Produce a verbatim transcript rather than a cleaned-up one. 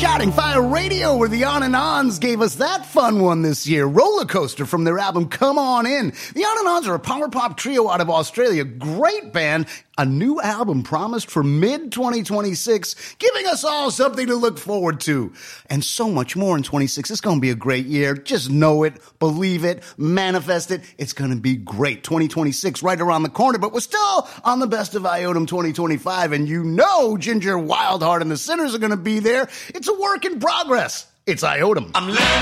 Shouting Fire Radio, where the On and Ons gave us that fun one this year. Roller Coaster from their album Come On In. The On and Ons are a power pop trio out of Australia. Great band. A new album promised for mid twenty twenty-six, giving us all something to look forward to. And so much more in twenty-six. It's going to be a great year. Just know it, believe it, manifest it. It's going to be great. twenty twenty-six right around the corner, but we're still on the Best of Iotum twenty twenty-five, and you know Ginger Wildheart and the Sinners are going to be there. It's a work in progress. It's Iotum. I'm living